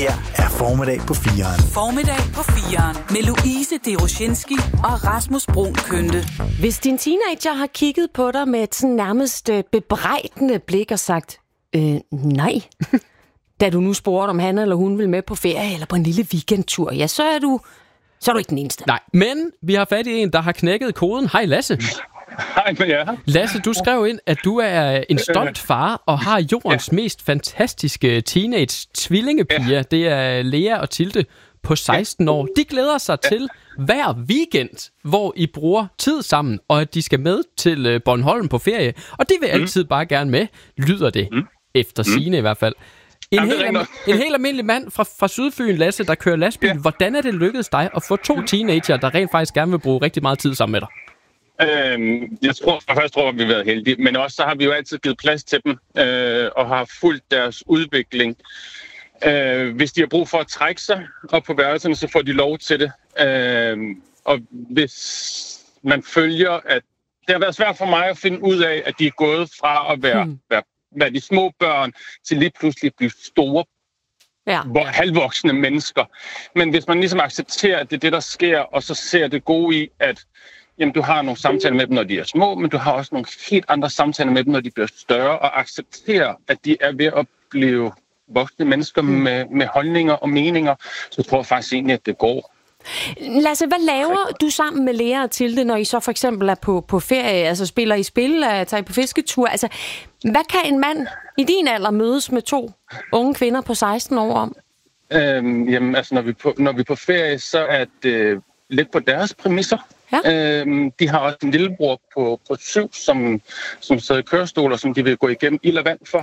her er Formiddag på 4'eren. Formiddag på 4'eren med Louise Deroshinski og Rasmus Bruun Kønte. Hvis din teenager har kigget på dig med et sådan nærmest bebrejdende blik og sagt, nej, da du nu spurgte, om han eller hun vil med på ferie eller på en lille weekendtur, ja, så er du ikke den eneste. Nej, men vi har fat i en, der har knækket koden. Hej Lasse. Hej med jer. Lasse, du skrev ind, at du er en stolt far og har jordens mest fantastiske teenage-tvillingepiger. Ja. Det er Lea og Tilde på 16 år. De glæder sig til hver weekend, hvor I bruger tid sammen, og at de skal med til Bornholm på ferie. Og det vil altid bare gerne med, lyder det, efter sigende i hvert fald. En helt almindelig mand fra Sydfyn, Lasse, der kører lastbil. Ja. Hvordan er det lykkedes dig at få 2 teenager, der rent faktisk gerne vil bruge rigtig meget tid sammen med dig? Jeg tror, vi har været heldige, men også så har vi jo altid givet plads til dem og har fulgt deres udvikling. Hvis de har brug for at trække sig op på værelserne, så får de lov til det. Og hvis man følger, at det har været svært for mig at finde ud af, at de er gået fra at være de små børn til lige pludselig blive store, halvvoksne mennesker. Men hvis man ligesom accepterer, at det er det, der sker, og så ser det gode i, at jamen, du har nogle samtaler med dem, når de er små, men du har også nogle helt andre samtaler med dem, når de bliver større, og accepterer, at de er ved at blive voksne mennesker med holdninger og meninger, så tror jeg faktisk egentlig, at det går. Lasse, hvad laver du sammen med Lea og Tilde, når I så for eksempel er på ferie? Altså spiller I spil, tager I på fisketur? Altså, hvad kan en mand i din alder mødes med 2 unge kvinder på 16 år om? Jamen, altså, når vi er på ferie, så er det lidt på deres præmisser. Ja. De har også en lillebror på 7, som sidder i kørestol, og som de vil gå igennem ild og vand for.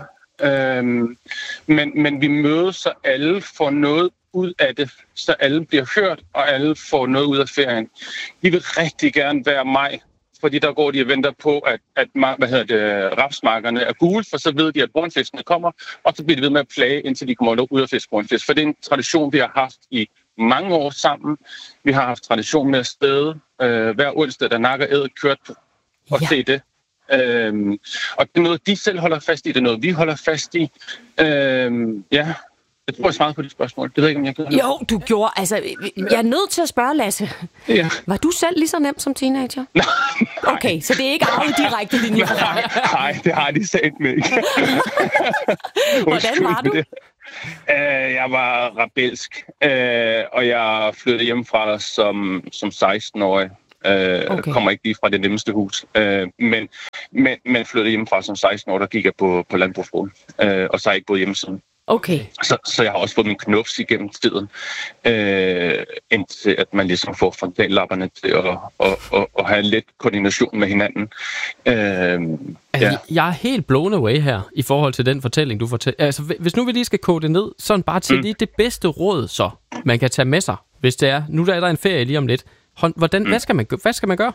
Men vi mødes, så alle får noget ud af det, så alle bliver hørt, og alle får noget ud af ferien. De vil rigtig gerne være mig, fordi der går de og venter på, at rapsmarkerne er gule, for så ved de, at bornfiskene kommer, og så bliver de ved med at plage, indtil de kommer ud og fiske bornfisk. For det er en tradition, vi har haft i mange år sammen. Vi har haft tradition med at stede hver onsdag, der nakker ædet kørt og se det. Og det er noget, de selv holder fast i, det er noget, vi holder fast i. Jeg tror, jeg svarede på de spørgsmål. Det ved jeg ikke, om jeg gjorde. Jo, du gjorde. Altså, jeg er nødt til at spørge, Lasse. Ja. Var du selv lige så nem som teenager? Nej. Okay, så det er ikke arvet direkte linje for dig? Nej, det har de sagt mig ikke. Hvordan var du? Jeg var rebelsk, og jeg flyttede hjemmefra som 16-årig. Okay. Kommer ikke lige fra det nemmeste hus. Men flyttede hjemmefra som 16-årig, der gik jeg på landbrugsskolen. Og så har jeg ikke boet hjemme siden. Okay. Så jeg har også fået min knufs igennem tiden, indtil at man ligesom får frontallapperne til at have lidt koordination med hinanden. Jeg er helt blown away her, i forhold til den fortælling, du fortæller. Altså, hvis nu vi lige skal kode det ned, sådan bare til lige det bedste råd, så man kan tage med sig, hvis det er. Nu er der en ferie lige om lidt. Hvad skal man gøre?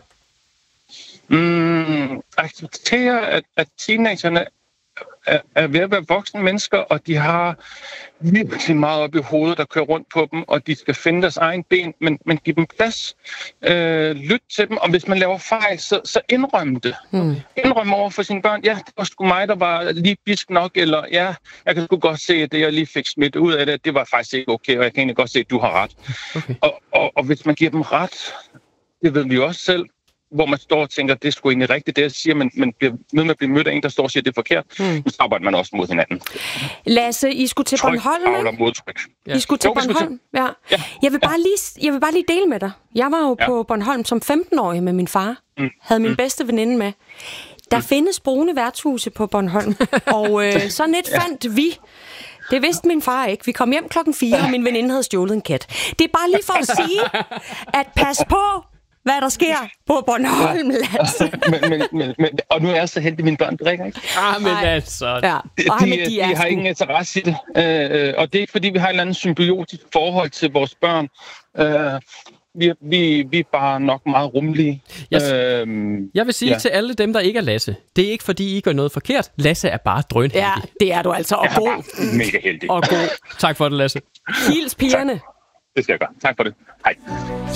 Acceptere, at teenagerne er ved at være voksne mennesker, og de har virkelig meget op i hovedet, der kører rundt på dem, og de skal finde deres egen ben, men give dem plads. Lyt til dem, og hvis man laver fejl, så indrøm det. Indrøm over for sine børn, ja, det var sgu mig, der var lige bisk nok, eller ja, jeg kan sgu godt se, at det, jeg lige fik smidt ud af det var faktisk ikke okay, og jeg kan egentlig godt se, at du har ret. Okay. Og hvis man giver dem ret, det ved vi jo også selv, hvor man står og tænker, det er sgu egentlig rigtigt, det jeg siger, men man bliver med at blive mødt af en, der står og siger, det er forkert. Så arbejder man også mod hinanden. Lasse, I skulle til Bornholm, ikke? I skulle til Bornholm, ja. Jeg vil bare lige dele med dig. Jeg var jo på Bornholm som 15-årig med min far. Havde min bedste veninde med. Der findes brune værtshuse på Bornholm, og sådan et fandt vi. Det vidste min far ikke. Vi kom hjem 4:00, og min veninde havde stjålet en kat. Det er bare lige for at sige, at pas på, hvad der sker på Bornholm, Lasse. men, og nu er jeg så heldig, at mine børn drikker, ikke? Men altså... Ja. De har ingen interesse i det. Og det er ikke, fordi vi har et eller andet symbiotisk forhold til vores børn. Vi er bare nok meget rummelige. Jeg vil sige til alle dem, der ikke er Lasse, det er ikke, fordi I gør noget forkert. Lasse er bare drønheldig. Ja, det er du altså. Og god. Mega heldig. Og god. Tak for det, Lasse. Hils pigerne. Det skal jeg gøre. Tak for det. Hej.